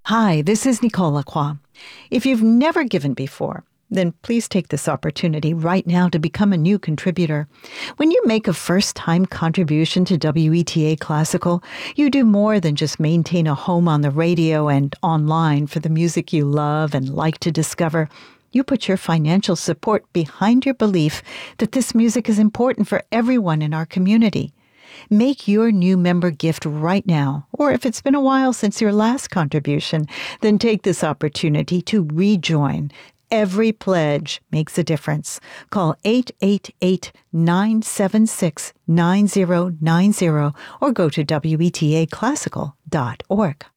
Hi, this is Nicole Lacroix. If you've never given before, then please take this opportunity right now to become a new contributor. When you make a first-time contribution to WETA Classical, you do more than just maintain a home on the radio and online for the music you love and like to discover. You put your financial support behind your belief that this music is important for everyone in our community. Make your new member gift right now, or if it's been a while since your last contribution, then take this opportunity to rejoin. Every pledge makes a difference. Call 888-976-9090 or go to WETAClassical.org.